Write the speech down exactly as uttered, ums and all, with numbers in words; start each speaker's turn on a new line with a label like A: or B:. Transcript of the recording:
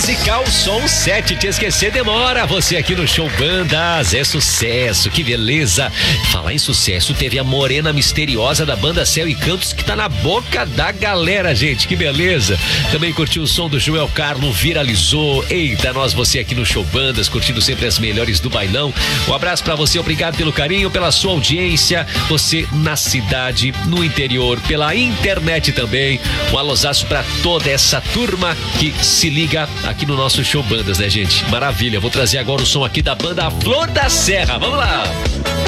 A: musical Som sete, te esquecer demora. Você aqui no Show Bandas, é sucesso, que beleza. Falar em sucesso, teve a Morena Misteriosa da banda Céu e Cantos, que tá na boca da galera, gente, que beleza. Também curtiu o som do Joel Carlo, viralizou. Eita, nós, você aqui no Show Bandas, curtindo sempre as melhores do bailão. Um abraço pra você, obrigado pelo carinho, pela sua audiência. Você na cidade, no interior, pela internet também. Um alôzaço pra toda essa turma que se liga aqui no nosso Show Bandas, né, gente? Maravilha, vou trazer agora o som aqui da banda Flor da Serra, vamos lá!